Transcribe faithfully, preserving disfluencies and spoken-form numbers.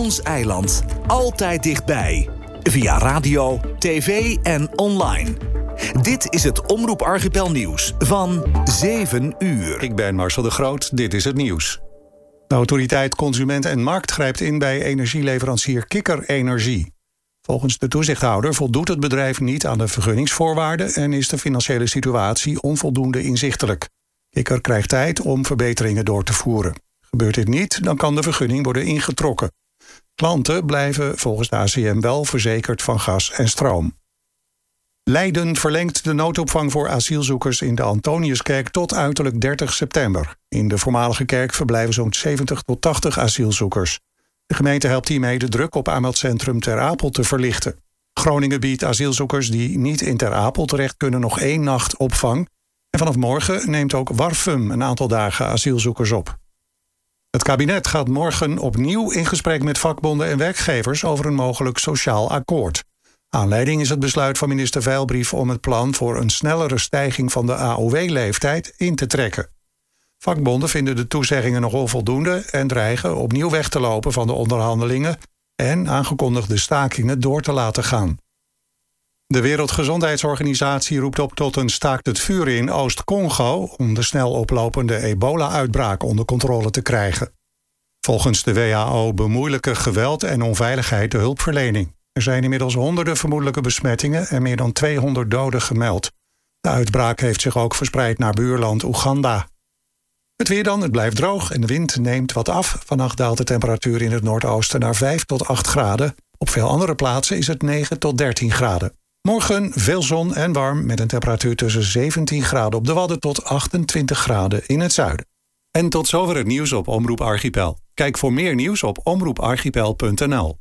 Ons eiland. Altijd dichtbij. Via radio, tv en online. Dit is het Omroep Archipel nieuws van zeven uur. Ik ben Marcel de Groot, dit is het nieuws. De autoriteit Consument en Markt grijpt in bij energieleverancier Kikker Energie. Volgens de toezichthouder voldoet het bedrijf niet aan de vergunningsvoorwaarden en is de financiële situatie onvoldoende inzichtelijk. Kikker krijgt tijd om verbeteringen door te voeren. Gebeurt dit niet, dan kan de vergunning worden ingetrokken. Klanten blijven volgens de A C M wel verzekerd van gas en stroom. Leiden verlengt de noodopvang voor asielzoekers in de Antoniuskerk tot uiterlijk dertig september. In de voormalige kerk verblijven zo'n zeventig tot tachtig asielzoekers. De gemeente helpt hiermee de druk op aanmeldcentrum Ter Apel te verlichten. Groningen biedt asielzoekers die niet in Ter Apel terecht kunnen nog één nacht opvang. En vanaf morgen neemt ook Warffum een aantal dagen asielzoekers op. Het kabinet gaat morgen opnieuw in gesprek met vakbonden en werkgevers over een mogelijk sociaal akkoord. Aanleiding is het besluit van minister Veilbrief om het plan voor een snellere stijging van de A O W-leeftijd in te trekken. Vakbonden vinden de toezeggingen nog onvoldoende en dreigen opnieuw weg te lopen van de onderhandelingen en aangekondigde stakingen door te laten gaan. De Wereldgezondheidsorganisatie roept op tot een staakt het vuren in Oost-Congo om de snel oplopende ebola-uitbraak onder controle te krijgen. Volgens de W H O bemoeilijken geweld en onveiligheid de hulpverlening. Er zijn inmiddels honderden vermoedelijke besmettingen en meer dan tweehonderd doden gemeld. De uitbraak heeft zich ook verspreid naar buurland Oeganda. Het weer dan, het blijft droog en de wind neemt wat af. Vannacht daalt de temperatuur in het noordoosten naar vijf tot acht graden. Op veel andere plaatsen is het negen tot dertien graden. Morgen veel zon en warm met een temperatuur tussen zeventien graden op de Wadden tot achtentwintig graden in het zuiden. En tot zover het nieuws op Omroep Archipel. Kijk voor meer nieuws op omroep archipel punt n l.